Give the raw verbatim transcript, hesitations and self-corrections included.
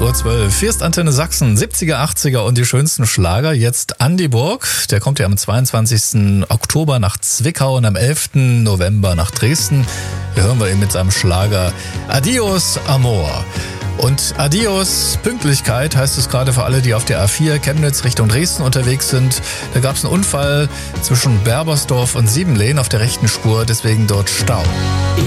Uhr zwölf. Hier ist Antenne Sachsen, siebziger, achtziger und die schönsten Schlager. Jetzt Andi Burg, der kommt ja am zweiundzwanzigsten Oktober nach Zwickau und am elften November nach Dresden. Hier hören wir ihn mit seinem Schlager Adios Amor. Und Adios Pünktlichkeit heißt es gerade für alle, die auf der A vier Chemnitz Richtung Dresden unterwegs sind. Da gab es einen Unfall zwischen Berbersdorf und Siebenlehn auf der rechten Spur, deswegen dort Stau.